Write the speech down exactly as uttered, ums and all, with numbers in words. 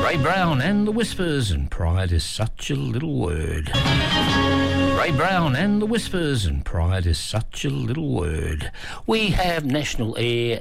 Ray Brown and the Whispers, and pride is such a little word. Ray Brown and the Whispers, and pride is such a little word. We have National Air